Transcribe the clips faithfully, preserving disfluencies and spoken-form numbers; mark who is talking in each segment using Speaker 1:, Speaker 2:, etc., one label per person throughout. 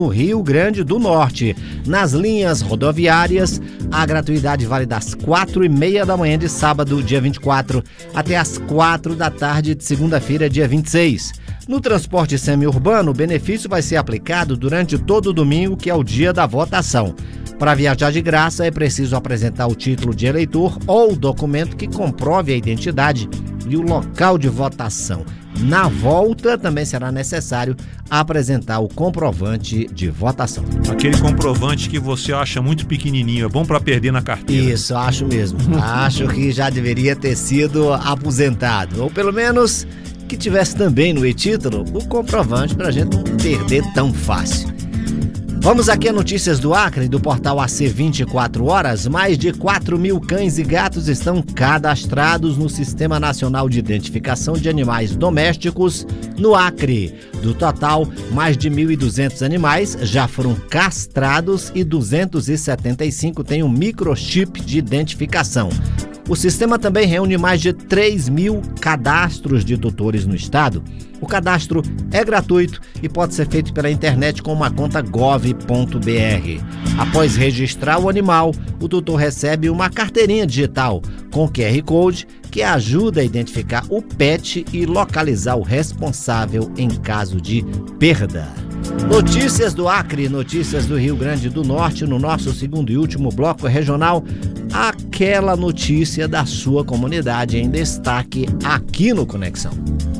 Speaker 1: no Rio Grande do Norte. Nas linhas rodoviárias, a gratuidade vale das quatro e meia da manhã de sábado, dia vinte e quatro, até as quatro da tarde de segunda-feira, dia vinte e seis. No transporte semi-urbano, o benefício vai ser aplicado durante todo o domingo, que é o dia da votação. Para viajar de graça, é preciso apresentar o título de eleitor ou documento que comprove a identidade e o local de votação. Na volta, também será necessário apresentar o comprovante de votação.
Speaker 2: Aquele comprovante que você acha muito pequenininho, é bom para perder na carteira.
Speaker 1: Isso, acho mesmo. Acho que já deveria ter sido aposentado. Ou pelo menos que tivesse também no e-título o comprovante para a gente não perder tão fácil. Vamos aqui a notícias do Acre, do portal A C vinte e quatro horas. Mais de quatro mil cães e gatos estão cadastrados no Sistema Nacional de Identificação de Animais Domésticos no Acre. Do total, mais de mil e duzentos animais já foram castrados e duzentos e setenta e cinco têm um microchip de identificação. O sistema também reúne mais de três mil cadastros de tutores no estado. O cadastro é gratuito e pode ser feito pela internet com uma conta gov ponto br. Após registrar o animal, o tutor recebe uma carteirinha digital com Q R Code que ajuda a identificar o pet e localizar o responsável em caso de perda. Notícias do Acre, notícias do Rio Grande do Norte, no nosso segundo e último bloco regional, aquela notícia da sua comunidade em destaque aqui no Conexão.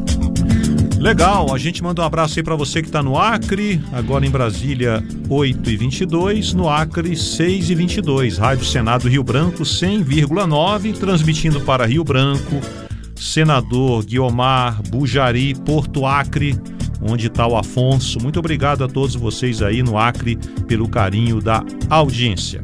Speaker 2: Legal, a gente manda um abraço aí para você que está no Acre, agora em Brasília oito e vinte e dois, no Acre seis e vinte e dois, Rádio Senado Rio Branco cem vírgula nove, transmitindo para Rio Branco, Senador Guiomar, Bujari, Porto Acre, onde está o Afonso. Muito obrigado a todos vocês aí no Acre pelo carinho da audiência.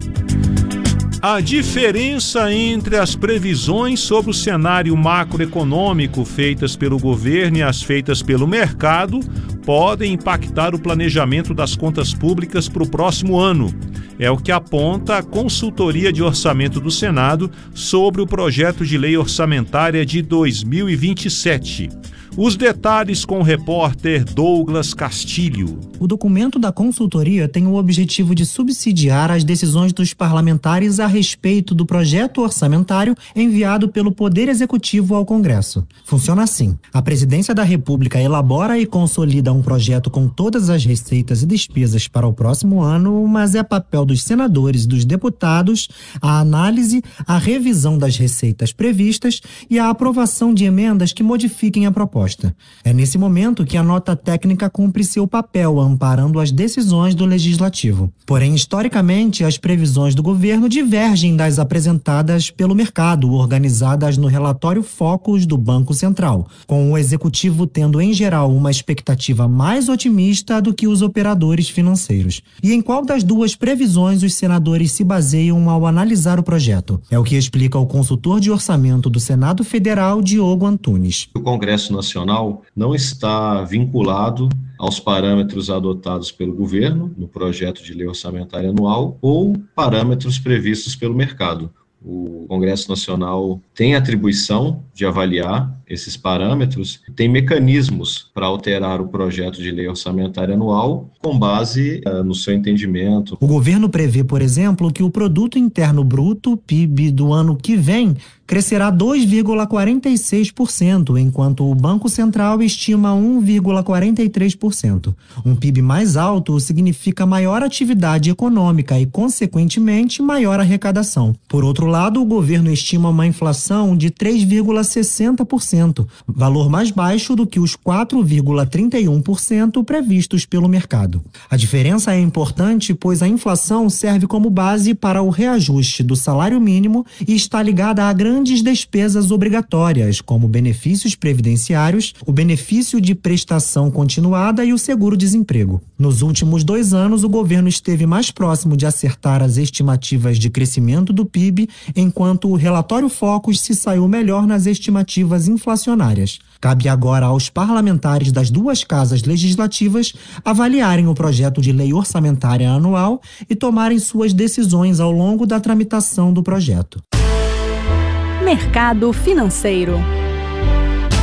Speaker 2: A diferença entre as previsões sobre o cenário macroeconômico feitas pelo governo e as feitas pelo mercado podem impactar o planejamento das contas públicas para o próximo ano. É o que aponta a Consultoria de Orçamento do Senado sobre o projeto de lei orçamentária de dois mil e vinte e sete. Os detalhes com o repórter Douglas Castilho.
Speaker 3: O documento da consultoria tem o objetivo de subsidiar as decisões dos parlamentares a respeito do projeto orçamentário enviado pelo Poder Executivo ao Congresso. Funciona assim: a Presidência da República elabora e consolida um projeto com todas as receitas e despesas para o próximo ano, mas é papel dos senadores e dos deputados a análise, a revisão das receitas previstas e a aprovação de emendas que modifiquem a proposta. É nesse momento que a nota técnica cumpre seu papel, amparando as decisões do Legislativo. Porém, historicamente, as previsões do governo divergem das apresentadas pelo mercado, organizadas no relatório Focus do Banco Central, com o Executivo tendo, em geral, uma expectativa mais otimista do que os operadores financeiros. E em qual das duas previsões os senadores se baseiam ao analisar o projeto? É o que explica o consultor de orçamento do Senado Federal, Diogo Antunes.
Speaker 4: O Congresso Nacional não está vinculado aos parâmetros adotados pelo governo no projeto de lei orçamentária anual ou parâmetros previstos pelo mercado. O Congresso Nacional tem atribuição de avaliar esses parâmetros, tem mecanismos para alterar o projeto de lei orçamentária anual com base uh, no seu entendimento.
Speaker 3: O governo prevê, por exemplo, que o Produto Interno Bruto, P I B, do ano que vem crescerá dois vírgula quarenta e seis por cento, enquanto o Banco Central estima um vírgula quarenta e três por cento. Um P I B mais alto significa maior atividade econômica e, consequentemente, maior arrecadação. Por outro lado, o governo estima uma inflação de três vírgula sessenta por cento, valor mais baixo do que os quatro vírgula trinta e um por cento previstos pelo mercado. A diferença é importante, pois a inflação serve como base para o reajuste do salário mínimo e está ligada a grandes despesas obrigatórias, como benefícios previdenciários, o benefício de prestação continuada e o seguro-desemprego. Nos últimos dois anos, o governo esteve mais próximo de acertar as estimativas de crescimento do P I B, enquanto o relatório Focus se saiu melhor nas estimativas inflacionárias. Cabe agora aos parlamentares das duas casas legislativas avaliarem o projeto de lei orçamentária anual e tomarem suas decisões ao longo da tramitação do projeto.
Speaker 5: Mercado financeiro.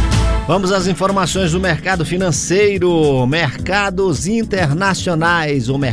Speaker 1: Vamos às informações do mercado financeiro, mercados internacionais. O